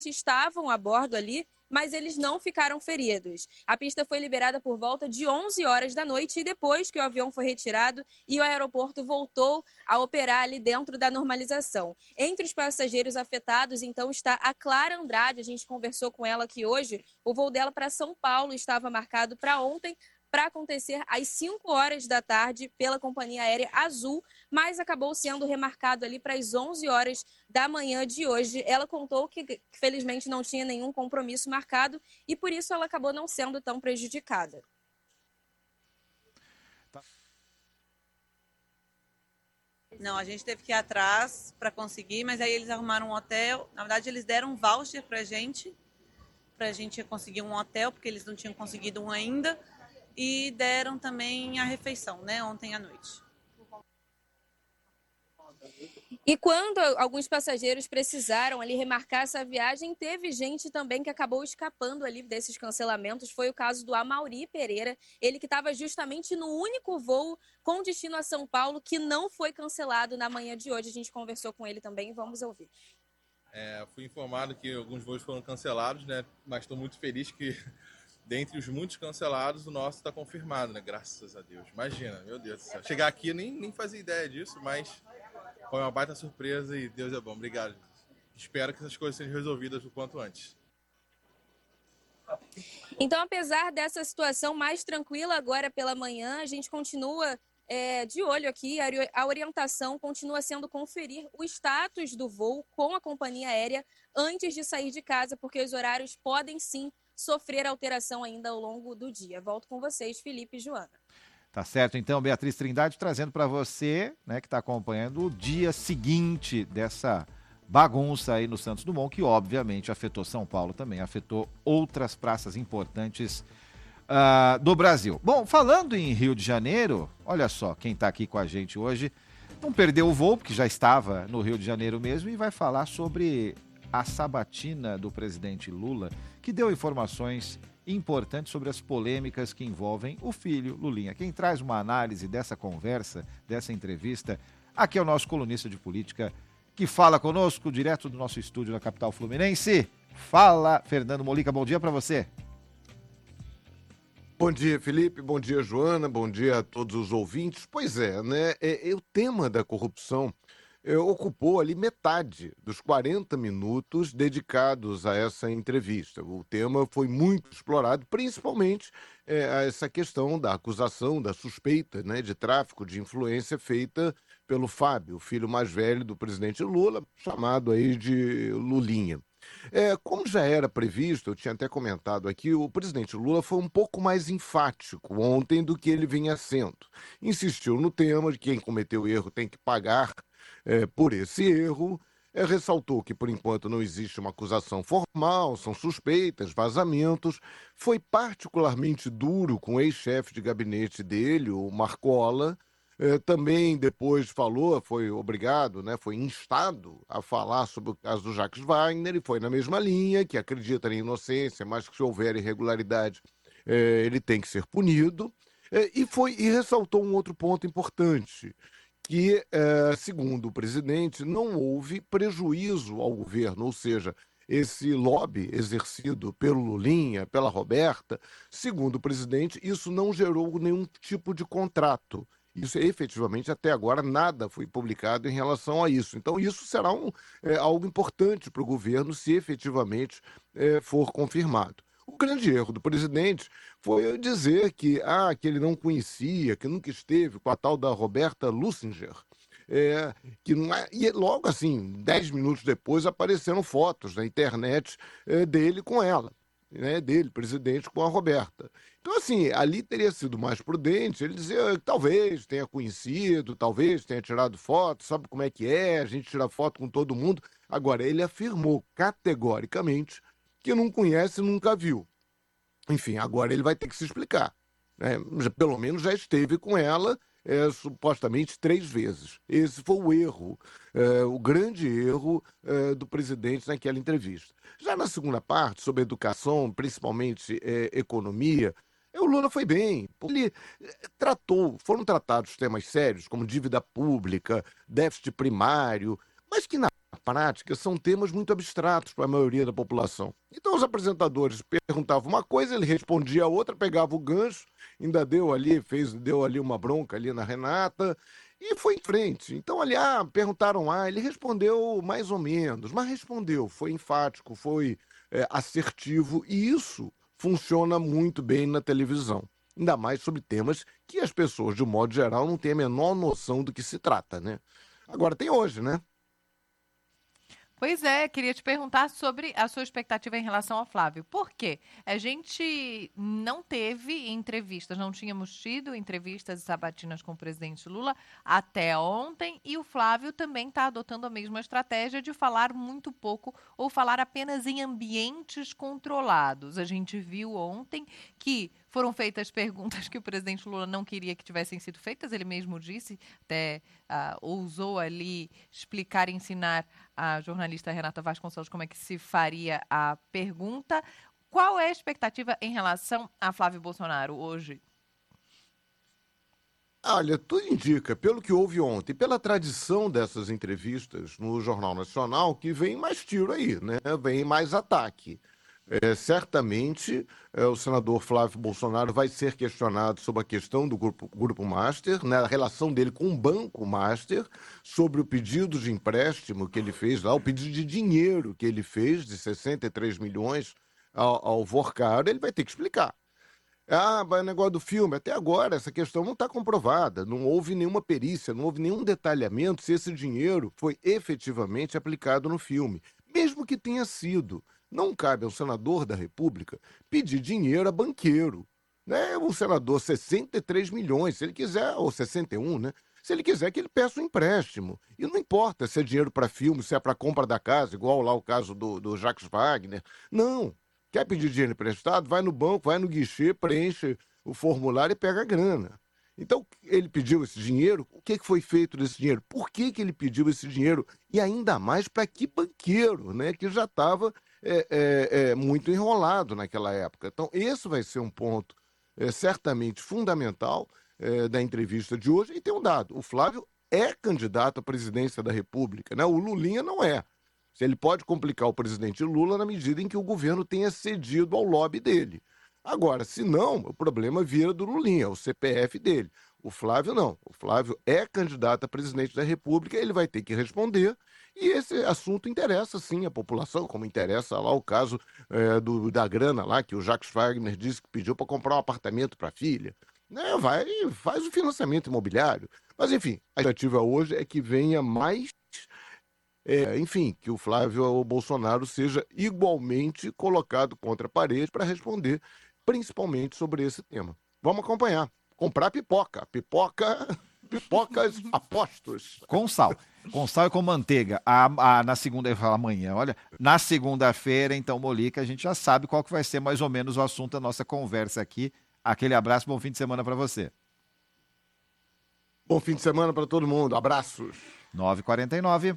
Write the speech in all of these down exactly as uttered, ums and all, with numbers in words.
estavam a bordo ali, mas eles não ficaram feridos. A pista foi liberada por volta de onze horas da noite e depois que o avião foi retirado e o aeroporto voltou a operar ali dentro da normalização. Entre os passageiros afetados, então, está a Clara Andrade. A gente conversou com ela aqui hoje. O voo dela para São Paulo estava marcado para ontem, para acontecer às cinco horas da tarde pela companhia aérea Azul, mas acabou sendo remarcado ali para as onze horas da manhã de hoje. Ela contou que, felizmente, não tinha nenhum compromisso marcado e, por isso, ela acabou não sendo tão prejudicada. Não, a gente teve que ir atrás para conseguir, mas aí eles arrumaram um hotel. Na verdade, eles deram um voucher para a gente, para a gente conseguir um hotel, porque eles não tinham conseguido um ainda. E deram também a refeição, né, ontem à noite. E quando alguns passageiros precisaram ali remarcar essa viagem, teve gente também que acabou escapando ali desses cancelamentos. Foi o caso do Amauri Pereira, ele que estava justamente no único voo com destino a São Paulo que não foi cancelado na manhã de hoje. A gente conversou com ele também, vamos ouvir. É, fui informado que alguns voos foram cancelados, né, mas estou muito feliz que... Dentre os muitos cancelados, o nosso está confirmado, né? Graças a Deus. Imagina, meu Deus do céu. Chegar aqui, eu nem, nem fazia ideia disso, mas foi uma baita surpresa e Deus é bom. Obrigado. Espero que essas coisas sejam resolvidas o quanto antes. Então, apesar dessa situação mais tranquila agora pela manhã, a gente continua é, de olho aqui. A orientação continua sendo conferir o status do voo com a companhia aérea antes de sair de casa, porque os horários podem sim sofrer alteração ainda ao longo do dia. Volto com vocês, Felipe e Joana. Tá certo, então, Beatriz Trindade trazendo para você, né, que está acompanhando o dia seguinte dessa bagunça aí no Santos Dumont, que obviamente afetou São Paulo também, afetou outras praças importantes uh, do Brasil. Bom, falando em Rio de Janeiro, olha só, quem está aqui com a gente hoje não perdeu o voo, porque já estava no Rio de Janeiro mesmo, e vai falar sobre a sabatina do presidente Lula, que deu informações importantes sobre as polêmicas que envolvem o filho Lulinha. Quem traz uma análise dessa conversa, dessa entrevista, aqui é o nosso colunista de política, que fala conosco direto do nosso estúdio na capital fluminense. Fala, Fernando Molica, bom dia para você. Bom dia, Felipe, bom dia, Joana, bom dia a todos os ouvintes. Pois é, né, é, é o tema da corrupção É, ocupou ali metade dos quarenta minutos dedicados a essa entrevista. O tema foi muito explorado, principalmente é, a essa questão da acusação, da suspeita, né, de tráfico de influência feita pelo Fábio, o filho mais velho do presidente Lula, chamado aí de Lulinha. É, como já era previsto, eu tinha até comentado aqui, o presidente Lula foi um pouco mais enfático ontem do que ele vinha sendo. Insistiu no tema de que quem cometeu erro tem que pagar É, por esse erro, é, ressaltou que, por enquanto, não existe uma acusação formal, são suspeitas, vazamentos. Foi particularmente duro com o ex-chefe de gabinete dele, o Marcola. É, também depois falou, foi obrigado, né, foi instado a falar sobre o caso do Jacques Wagner e foi na mesma linha, que acredita na inocência, mas que se houver irregularidade, é, ele tem que ser punido. É, e, foi, e ressaltou um outro ponto importante, que, eh, segundo o presidente, não houve prejuízo ao governo, ou seja, esse lobby exercido pelo Lulinha, pela Roberta, segundo o presidente, isso não gerou nenhum tipo de contrato. Isso, efetivamente, até agora, nada foi publicado em relação a isso. Então, isso será um, é, algo importante para o governo se efetivamente é, for confirmado. O grande erro do presidente foi dizer que, ah, que ele não conhecia, que nunca esteve com a tal da Roberta Lussinger. É, que não é, e logo assim, dez minutos depois, apareceram fotos na internet é, dele com ela, né, dele, presidente, com a Roberta. Então, assim, ali teria sido mais prudente ele dizer que talvez tenha conhecido, talvez tenha tirado foto, sabe como é que é, a gente tira foto com todo mundo. Agora, ele afirmou categoricamente que não conhece e nunca viu. Enfim, agora ele vai ter que se explicar, né? Pelo menos já esteve com ela é, supostamente três vezes. Esse foi o erro, é, o grande erro é, do presidente naquela entrevista. Já na segunda parte, sobre educação, principalmente é, economia, o Lula foi bem. Ele tratou, foram tratados temas sérios, como dívida pública, déficit primário, mas que na prática, são temas muito abstratos para a maioria da população. Então os apresentadores perguntavam uma coisa, ele respondia a outra, pegava o gancho, ainda deu ali, fez, deu ali uma bronca ali na Renata e foi em frente. Então ali, ah, perguntaram, ah, ele respondeu mais ou menos, mas respondeu, foi enfático, foi é, assertivo e isso funciona muito bem na televisão. Ainda mais sobre temas que as pessoas, de um modo geral, não têm a menor noção do que se trata, né? Agora tem hoje, né? Pois é, queria te perguntar sobre a sua expectativa em relação ao Flávio. Por quê? A gente não teve entrevistas, não tínhamos tido entrevistas e sabatinas com o presidente Lula até ontem, e o Flávio também está adotando a mesma estratégia de falar muito pouco ou falar apenas em ambientes controlados. A gente viu ontem que foram feitas perguntas que o presidente Lula não queria que tivessem sido feitas, ele mesmo disse, até uh, ousou ali explicar e ensinar a jornalista Renata Vasconcelos como é que se faria a pergunta. Qual é a expectativa em relação a Flávio Bolsonaro hoje? Olha, tudo indica, pelo que houve ontem, pela tradição dessas entrevistas no Jornal Nacional, que vem mais tiro aí, né? Vem mais ataque. É, certamente, é, o senador Flávio Bolsonaro vai ser questionado sobre a questão do Grupo, grupo Master, né, a relação dele com o Banco Master, sobre o pedido de empréstimo que ele fez lá, o pedido de dinheiro que ele fez, de sessenta e três milhões ao, ao Vorcaro, ele vai ter que explicar. Ah, mas o negócio do filme, até agora essa questão não está comprovada, não houve nenhuma perícia, não houve nenhum detalhamento se esse dinheiro foi efetivamente aplicado no filme, mesmo que tenha sido. Não cabe ao senador da República pedir dinheiro a banqueiro. Né? Um senador, sessenta e três milhões, se ele quiser, ou sessenta e um, né? Se ele quiser que ele peça um empréstimo. E não importa se é dinheiro para filme, se é para compra da casa, igual lá o caso do, do Jacques Wagner. Não. Quer pedir dinheiro emprestado? Vai no banco, vai no guichê, preenche o formulário e pega a grana. Então, ele pediu esse dinheiro, o que foi feito desse dinheiro? Por que, que ele pediu esse dinheiro? E ainda mais para que banqueiro, né? Que já estava é, é, é, muito enrolado naquela época. Então, esse vai ser um ponto é, certamente fundamental é, da entrevista de hoje. E tem um dado, o Flávio é candidato à presidência da República, né? O Lulinha não é. Ele pode complicar o presidente Lula na medida em que o governo tenha cedido ao lobby dele. Agora, se não, o problema vira do Lulinha, o C P F dele. O Flávio não. O Flávio é candidato a presidente da República, ele vai ter que responder. E esse assunto interessa, sim, a população, como interessa lá o caso é, do, da grana lá, que o Jacques Wagner disse que pediu para comprar um apartamento para a filha. Né, vai, faz o financiamento imobiliário. Mas, enfim, a expectativa hoje é que venha mais... É, enfim, que o Flávio Bolsonaro seja igualmente colocado contra a parede para responder, principalmente sobre esse tema. Vamos acompanhar. Comprar pipoca. Pipoca, pipocas apostos. Com sal. Com sal e com manteiga. A, a, na segunda, eu falo amanhã, olha, na segunda-feira, então, Molica, a gente já sabe qual que vai ser mais ou menos o assunto da nossa conversa aqui. Aquele abraço, bom fim de semana para você. Bom fim de semana para todo mundo. Abraços. nove e quarenta e nove.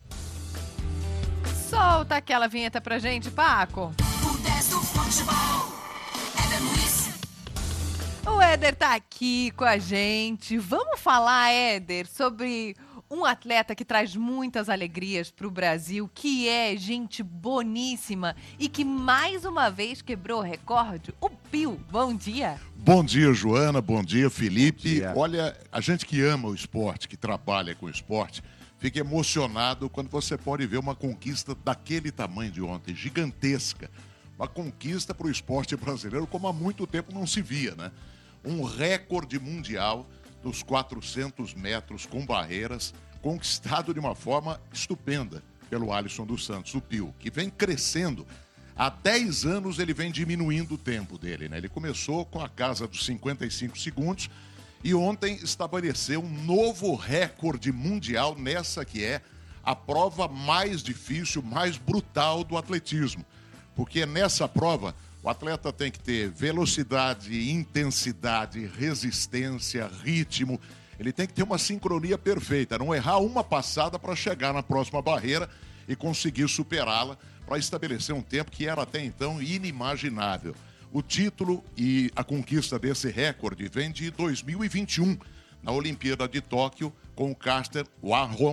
Solta aquela vinheta pra gente, Paco. O dez do futebol, Éder Luiz. O Éder tá aqui com a gente. Vamos falar, Éder, sobre um atleta que traz muitas alegrias pro Brasil, que é gente boníssima e que mais uma vez quebrou o recorde, o Pio. Bom dia. Bom dia, Joana. Bom dia, Felipe. Bom dia. Olha, a gente que ama o esporte, que trabalha com o esporte, fica emocionado quando você pode ver uma conquista daquele tamanho de ontem, gigantesca. Uma conquista para o esporte brasileiro como há muito tempo não se via, né? Um recorde mundial dos quatrocentos metros com barreiras, conquistado de uma forma estupenda pelo Alisson dos Santos, o Pio, que vem crescendo. Há dez anos ele vem diminuindo o tempo dele, né? Ele começou com a casa dos cinquenta e cinco segundos, e ontem estabeleceu um novo recorde mundial nessa que é a prova mais difícil, mais brutal do atletismo. Porque nessa prova o atleta tem que ter velocidade, intensidade, resistência, ritmo. Ele tem que ter uma sincronia perfeita, não errar uma passada para chegar na próxima barreira e conseguir superá-la para estabelecer um tempo que era até então inimaginável. O título e a conquista desse recorde vem de dois mil e vinte e um, na Olimpíada de Tóquio, com o caster Warholm,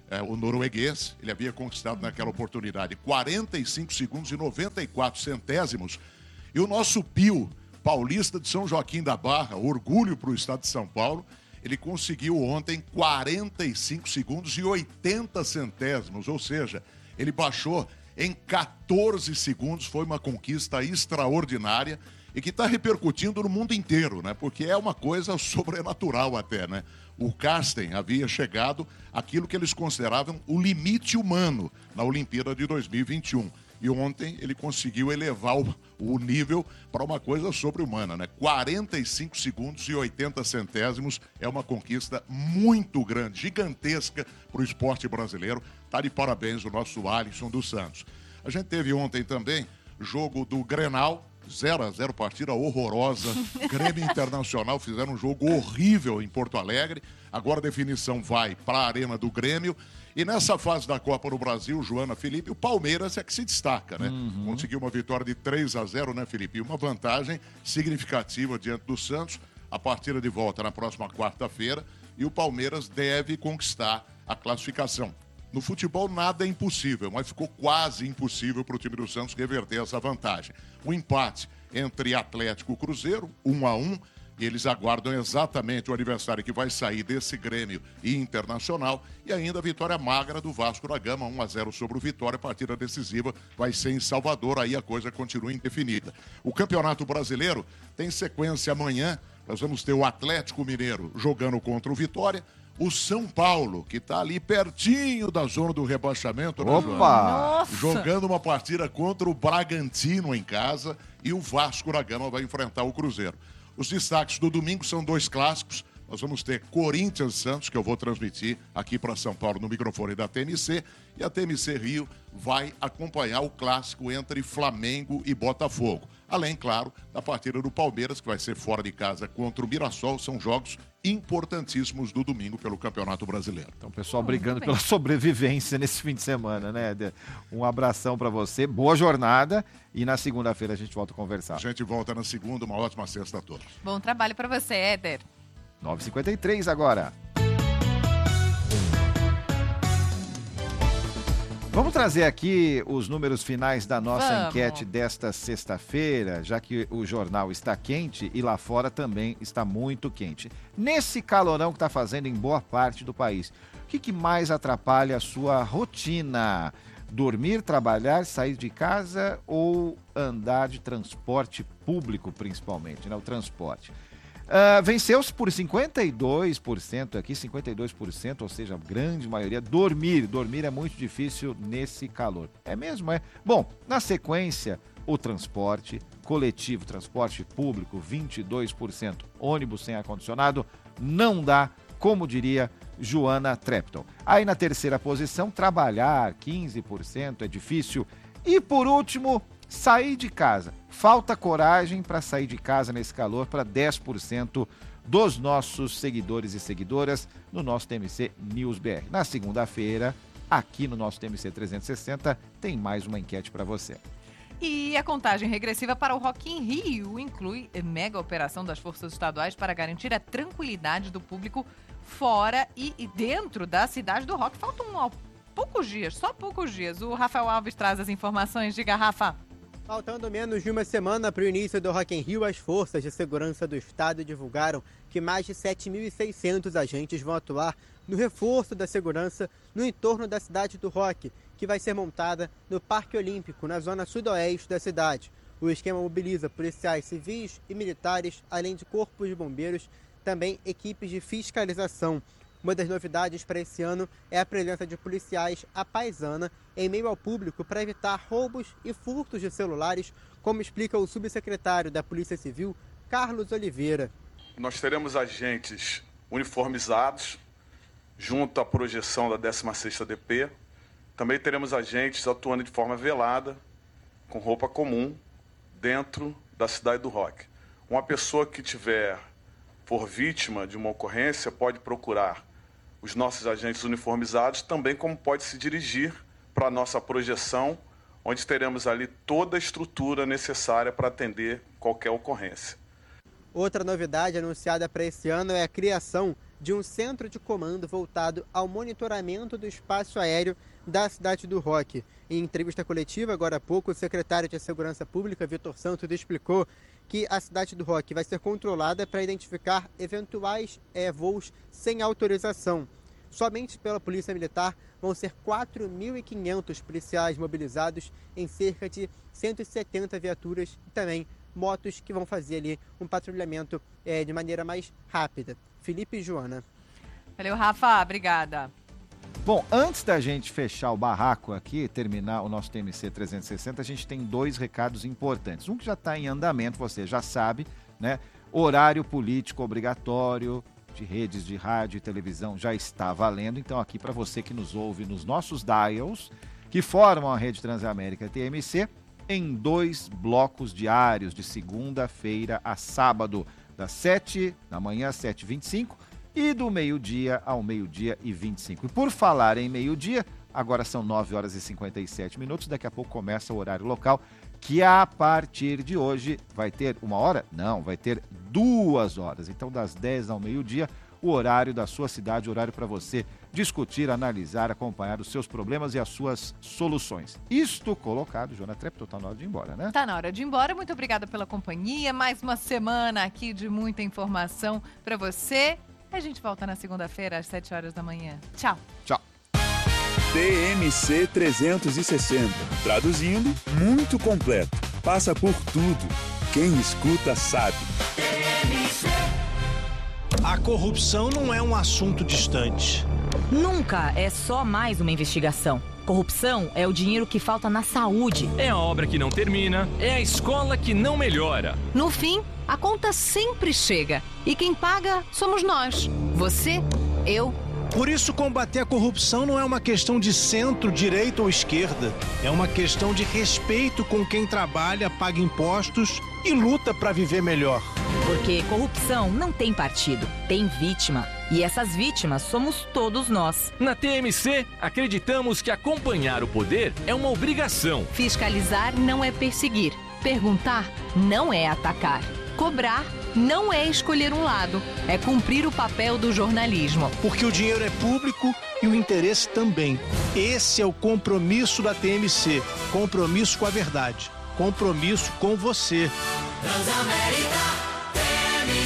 é, o norueguês. Ele havia conquistado naquela oportunidade quarenta e cinco segundos e noventa e quatro centésimos. E o nosso Pio, paulista de São Joaquim da Barra, orgulho para o estado de São Paulo, ele conseguiu ontem quarenta e cinco segundos e oitenta centésimos, ou seja, ele baixou em quatorze segundos, foi uma conquista extraordinária e que está repercutindo no mundo inteiro, né? Porque é uma coisa sobrenatural até, né? O Carsten havia chegado àquilo que eles consideravam o limite humano na Olimpíada de dois mil e vinte e um. E ontem ele conseguiu elevar o, o nível para uma coisa sobre-humana, né? quarenta e cinco segundos e oitenta centésimos é uma conquista muito grande, gigantesca para o esporte brasileiro. Tá de parabéns o nosso Alisson dos Santos. A gente teve ontem também jogo do Grenal, zero a zero, partida horrorosa. Grêmio Internacional fizeram um jogo horrível em Porto Alegre. Agora a definição vai para a Arena do Grêmio. E nessa fase da Copa do Brasil, Joana, Felipe, o Palmeiras é que se destaca, né? Uhum. Conseguiu uma vitória de três a zero, né, Felipe? E uma vantagem significativa diante do Santos. A partida de volta na próxima quarta-feira. E o Palmeiras deve conquistar a classificação. No futebol nada é impossível, mas ficou quase impossível para o time do Santos reverter essa vantagem. Um empate entre Atlético e Cruzeiro, um a um. E eles aguardam exatamente o adversário que vai sair desse Grêmio e Internacional. E ainda a vitória magra do Vasco da Gama, um a zero sobre o Vitória. A partida decisiva vai ser em Salvador, aí a coisa continua indefinida. O Campeonato Brasileiro tem sequência amanhã. Nós vamos ter o Atlético Mineiro jogando contra o Vitória. O São Paulo, que está ali pertinho da zona do rebaixamento, né, Opa! jogando uma partida contra o Bragantino em casa. E o Vasco da Gama vai enfrentar o Cruzeiro. Os destaques do domingo são dois clássicos. Nós vamos ter Corinthians Santos, que eu vou transmitir aqui para São Paulo no microfone da T M C. E a T M C Rio vai acompanhar o clássico entre Flamengo e Botafogo. Além, claro, da partida do Palmeiras, que vai ser fora de casa contra o Mirassol. São jogos importantíssimos do domingo pelo Campeonato Brasileiro. Então, pessoal brigando pela sobrevivência nesse fim de semana, né, Éder? Um abração para você, boa jornada e na segunda-feira a gente volta a conversar. A gente volta na segunda, uma ótima sexta a todos. Bom trabalho para você, Éder. nove e cinquenta e três agora. Vamos trazer aqui os números finais da nossa Vamos. enquete desta sexta-feira, já que o jornal está quente e lá fora também está muito quente. Nesse calorão que está fazendo em boa parte do país, o que, que mais atrapalha a sua rotina? Dormir, trabalhar, sair de casa ou andar de transporte público, principalmente, né? O transporte. Uh, venceu-se por cinquenta e dois por cento aqui, cinquenta e dois por cento, ou seja, a grande maioria, dormir. Dormir é muito difícil nesse calor. É mesmo, é? Bom, na sequência, o transporte coletivo, transporte público, vinte e dois por cento. Ônibus sem ar-condicionado, não dá, como diria Joana Trepton. Aí na terceira posição, trabalhar, quinze por cento, é difícil. E por último, sair de casa. Falta coragem para sair de casa nesse calor para dez por cento dos nossos seguidores e seguidoras no nosso T M C News B R. Na segunda-feira, aqui no nosso T M C trezentos e sessenta, tem mais uma enquete para você. E a contagem regressiva para o Rock in Rio inclui mega operação das forças estaduais para garantir a tranquilidade do público fora e, e dentro da cidade do rock. Faltam um, poucos dias, só poucos dias. O Rafael Alves traz as informações. Diga, Rafa. Faltando menos de uma semana para o início do Rock in Rio, as forças de segurança do estado divulgaram que mais de sete mil e seiscentos agentes vão atuar no reforço da segurança no entorno da cidade do rock, que vai ser montada no Parque Olímpico, na zona sudoeste da cidade. O esquema mobiliza policiais civis e militares, além de corpos de bombeiros, também equipes de fiscalização. Uma das novidades para esse ano é a presença de policiais à paisana em meio ao público para evitar roubos e furtos de celulares, como explica o subsecretário da Polícia Civil, Carlos Oliveira. Nós teremos agentes uniformizados junto à projeção da décima sexta D P. Também teremos agentes atuando de forma velada, com roupa comum, dentro da cidade do rock. Uma pessoa que tiver, for vítima de uma ocorrência, pode procurar os nossos agentes uniformizados, também como pode se dirigir para a nossa projeção, onde teremos ali toda a estrutura necessária para atender qualquer ocorrência. Outra novidade anunciada para esse ano é a criação de um centro de comando voltado ao monitoramento do espaço aéreo da Cidade do Rock. Em entrevista coletiva, agora há pouco, o secretário de Segurança Pública, Vitor Santos, explicou que a Cidade do Rock vai ser controlada para identificar eventuais é, voos sem autorização. Somente pela Polícia Militar vão ser quatro mil e quinhentos policiais mobilizados em cerca de cento e setenta viaturas e também motos que vão fazer ali um patrulhamento é, de maneira mais rápida. Felipe e Joana. Valeu, Rafa. Obrigada. Bom, antes da gente fechar o barraco aqui, terminar o nosso T M C trezentos e sessenta, a gente tem dois recados importantes. Um que já está em andamento, você já sabe, né? Horário político obrigatório de redes de rádio e televisão já está valendo. Então, aqui para você que nos ouve nos nossos dials, que formam a Rede Transamérica T M C, em dois blocos diários, de segunda-feira a sábado, das sete da manhã às sete e vinte e cinco e do meio-dia ao meio-dia e vinte e cinco. E por falar em meio-dia, agora são nove horas e cinquenta e sete minutos, daqui a pouco começa o horário local, que a partir de hoje vai ter uma hora? Não, vai ter duas horas. Então, das dez ao meio-dia, o horário da sua cidade, o horário para você discutir, analisar, acompanhar os seus problemas e as suas soluções. Isto colocado, Joana Treptow, tá na hora de ir embora, né? Tá na hora de ir embora. Muito obrigada pela companhia. Mais uma semana aqui de muita informação para você. A gente volta na segunda-feira às sete horas da manhã. Tchau. Tchau. T M C trezentos e sessenta. Traduzindo, muito completo. Passa por tudo. Quem escuta sabe. A corrupção não é um assunto distante. Nunca é só mais uma investigação. Corrupção é o dinheiro que falta na saúde. É a obra que não termina, é a escola que não melhora. No fim, a conta sempre chega. E quem paga somos nós. Você, eu. Por isso, combater a corrupção não é uma questão de centro, direita ou esquerda. É uma questão de respeito com quem trabalha, paga impostos e luta para viver melhor. Porque corrupção não tem partido, tem vítima. E essas vítimas somos todos nós. Na T M C, acreditamos que acompanhar o poder é uma obrigação. Fiscalizar não é perseguir. Perguntar não é atacar. Cobrar não é escolher um lado, é cumprir o papel do jornalismo. Porque o dinheiro é público e o interesse também. Esse é o compromisso da T M C. Compromisso com a verdade. Compromisso com você. Transamérica T M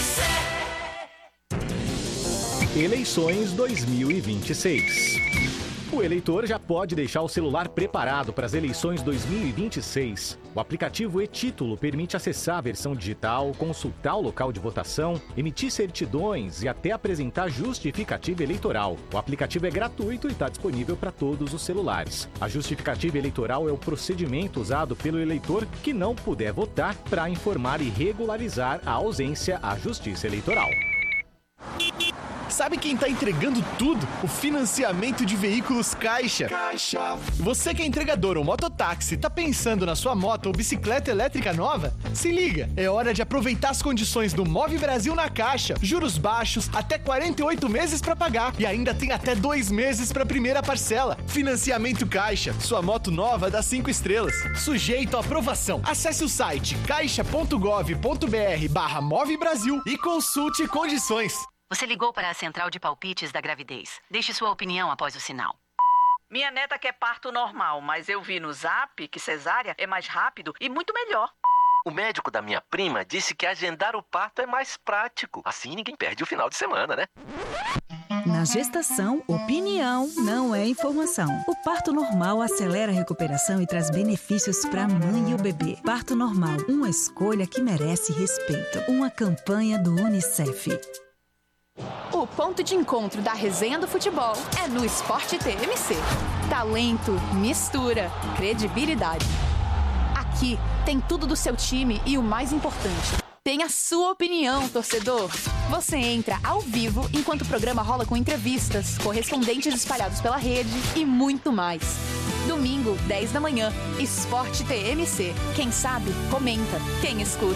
C. Eleições dois mil e vinte e seis. O eleitor já pode deixar o celular preparado para as eleições dois mil e vinte e seis. O aplicativo e-Título permite acessar a versão digital, consultar o local de votação, emitir certidões e até apresentar justificativa eleitoral. O aplicativo é gratuito e está disponível para todos os celulares. A justificativa eleitoral é o procedimento usado pelo eleitor que não puder votar para informar e regularizar a ausência à Justiça Eleitoral. Sabe quem tá entregando tudo? O financiamento de veículos Caixa. Caixa. Você que é entregador ou mototáxi, tá pensando na sua moto ou bicicleta elétrica nova? Se liga, é hora de aproveitar as condições do Move Brasil na Caixa. Juros baixos, até quarenta e oito meses para pagar e ainda tem até dois meses para primeira parcela. Financiamento Caixa. Sua moto nova dá cinco estrelas. Sujeito à aprovação. Acesse o site caixa ponto gov ponto br barra Move Brasil e consulte condições. Você ligou para a central de palpites da gravidez. Deixe sua opinião após o sinal. Minha neta quer parto normal, mas eu vi no Zap que cesárea é mais rápido e muito melhor. O médico da minha prima disse que agendar o parto é mais prático. Assim ninguém perde o final de semana, né? Na gestação, opinião não é informação. O parto normal acelera a recuperação e traz benefícios para a mãe e o bebê. Parto normal, uma escolha que merece respeito. Uma campanha do Unicef. O ponto de encontro da resenha do futebol é no Esporte T M C. Talento, mistura, credibilidade. Aqui tem tudo do seu time e o mais importante, tem a sua opinião, torcedor. Você entra ao vivo enquanto o programa rola com entrevistas, correspondentes espalhados pela rede e muito mais. Domingo, dez da manhã, Esporte T M C. Quem sabe, comenta. Quem escuta,